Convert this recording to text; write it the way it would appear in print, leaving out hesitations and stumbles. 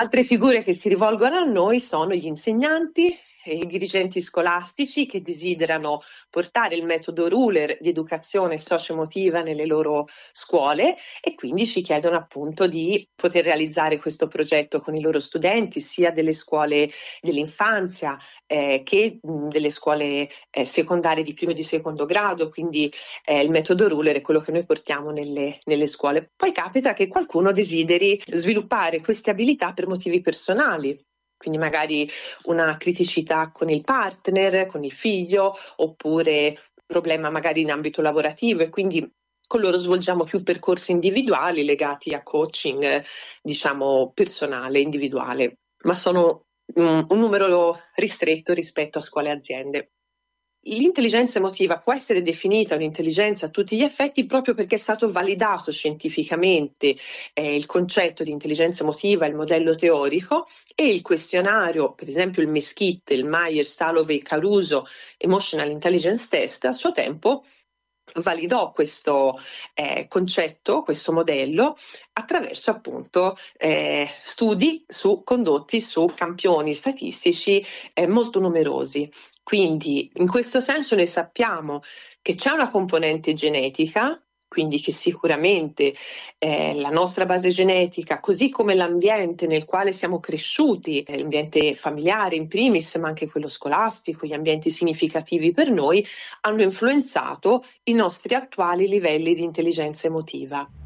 Altre figure che si rivolgono a noi sono gli insegnanti e i dirigenti scolastici che desiderano portare il metodo Ruler di educazione socioemotiva nelle loro scuole e quindi ci chiedono appunto di poter realizzare questo progetto con i loro studenti, sia delle scuole dell'infanzia che delle scuole secondarie di primo e di secondo grado, quindi il metodo Ruler è quello che noi portiamo nelle scuole. Poi capita che qualcuno desideri sviluppare queste abilità per motivi personali. Quindi magari una criticità con il partner, con il figlio, oppure problema magari in ambito lavorativo e quindi con loro svolgiamo più percorsi individuali legati a coaching, diciamo, personale, individuale, ma sono un numero ristretto rispetto a scuole e aziende. L'intelligenza emotiva può essere definita un'intelligenza a tutti gli effetti proprio perché è stato validato scientificamente il concetto di intelligenza emotiva, il modello teorico e il questionario, per esempio il MESKIT, il Myers, Salovey, Caruso Emotional Intelligence Test, a suo tempo validò questo concetto, questo modello, attraverso appunto studi condotti su campioni statistici molto numerosi. Quindi in questo senso noi sappiamo che c'è una componente genetica, quindi che sicuramente la nostra base genetica, così come l'ambiente nel quale siamo cresciuti, l'ambiente familiare in primis, ma anche quello scolastico, gli ambienti significativi per noi, hanno influenzato i nostri attuali livelli di intelligenza emotiva.